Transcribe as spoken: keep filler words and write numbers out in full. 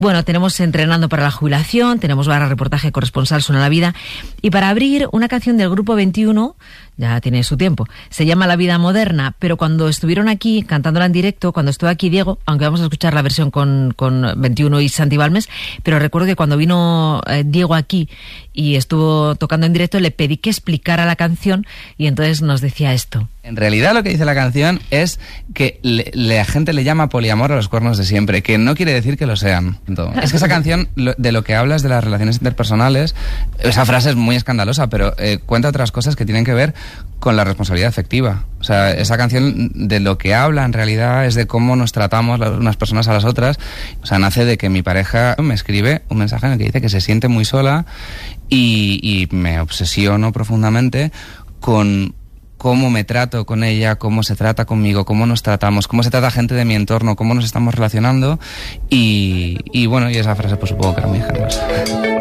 Bueno, tenemos Entrenando para la jubilación, tenemos Barra Reportaje Corresponsal Suena la Vida, y para abrir, una canción del Grupo veintiuno, ya tiene su tiempo, se llama La Vida Moderna, pero cuando estuvieron aquí cantándola en directo, cuando estuvo aquí Diego, aunque vamos a escuchar la versión con, con veintiuno y Santi Balmes, pero recuerdo que cuando vino eh, Diego aquí y estuvo tocando en directo, le pedí que explicara la canción y entonces nos decía esto. En realidad lo que dice la canción es que le, la gente le llama poliamor a los cuernos de siempre, que no quiere decir que lo sean. Es que esa canción lo, de lo que habla es de las relaciones interpersonales. Esa frase es muy escandalosa, pero eh, cuenta otras cosas que tienen que ver con la responsabilidad afectiva. O sea, esa canción de lo que habla en realidad es de cómo nos tratamos las unas personas a las otras. O sea, nace de que mi pareja me escribe un mensaje en el que dice que se siente muy sola y, y me obsesiono profundamente con cómo me trato con ella, cómo se trata conmigo, cómo nos tratamos, cómo se trata gente de mi entorno, cómo nos estamos relacionando y, y bueno, y esa frase pues supongo que era muy generosa.